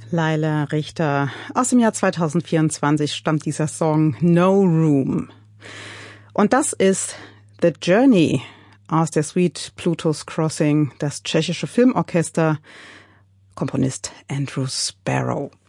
Laila Richter. Aus dem Jahr 2024 stammt dieser Song No Room. Und das ist The Journey aus der Suite Pluto's Crossing, das tschechische Filmorchester, Komponist Andrew Sparrow.